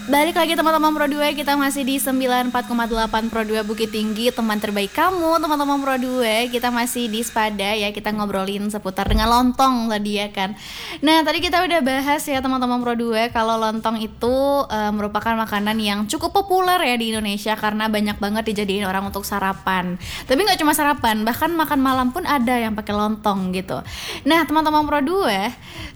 Balik lagi teman-teman Pro 2, kita masih di 94,8 Pro 2 Bukit Tinggi, teman terbaik kamu. Teman-teman Pro 2, kita masih di Spada ya, kita ngobrolin seputar dengan lontong tadi ya kan. Nah, tadi kita udah bahas ya teman-teman Pro 2, kalau lontong itu merupakan makanan yang cukup populer ya di Indonesia karena banyak banget dijadiin orang untuk sarapan. Tapi nggak cuma sarapan, bahkan makan malam pun ada yang pakai lontong gitu. Nah, teman-teman Pro 2,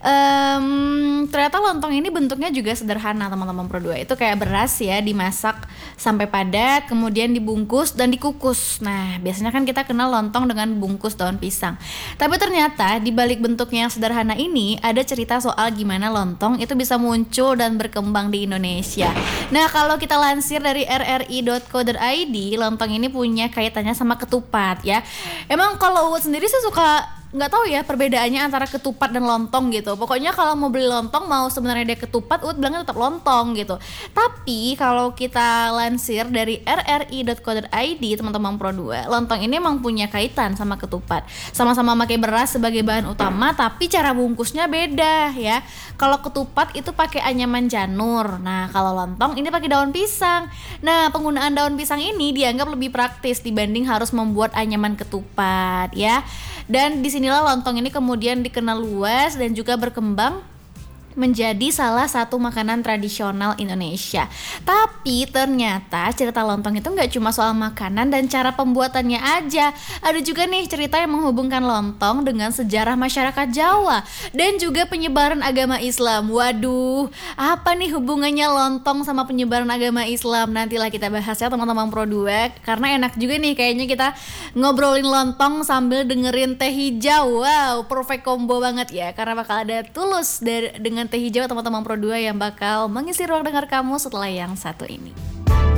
ternyata lontong ini bentuknya juga sederhana teman-teman Pro 2. Itu kayak beras ya, dimasak sampai padat, kemudian dibungkus dan dikukus. Nah, biasanya kan kita kenal lontong dengan bungkus daun pisang. Tapi ternyata di balik bentuknya yang sederhana ini ada cerita soal gimana lontong itu bisa muncul dan berkembang di Indonesia. Nah, kalau kita lansir dari rri.co.id, lontong ini punya kaitannya sama ketupat ya. Emang kalau Uut sendiri sih suka nggak tahu ya perbedaannya antara ketupat dan lontong gitu. Pokoknya kalau mau beli lontong, mau sebenarnya dia ketupat, Uut bilangnya tetap lontong gitu. Tapi kalau kita lansir dari rri.co.id, teman-teman Pro 2, lontong ini emang punya kaitan sama ketupat. Sama-sama pakai beras sebagai bahan utama, tapi cara bungkusnya beda ya. Kalau ketupat itu pakai anyaman janur. Nah, kalau lontong ini pakai daun pisang. Nah, penggunaan daun pisang ini dianggap lebih praktis dibanding harus membuat anyaman ketupat ya. Dan disinilah lontong ini kemudian dikenal luas dan juga berkembang menjadi salah satu makanan tradisional Indonesia. Tapi ternyata cerita lontong itu nggak cuma soal makanan dan cara pembuatannya aja. Ada juga nih cerita yang menghubungkan lontong dengan sejarah masyarakat Jawa dan juga penyebaran agama Islam. Waduh, apa nih hubungannya lontong sama penyebaran agama Islam? Nantilah kita bahas ya teman-teman Pro 2, karena enak juga nih kayaknya kita ngobrolin lontong sambil dengerin teh hijau. Wow, perfect combo banget ya, karena bakal ada Tulus dengan teh hijau teman-teman Pro 2 yang bakal mengisi ruang dengar kamu setelah yang satu ini.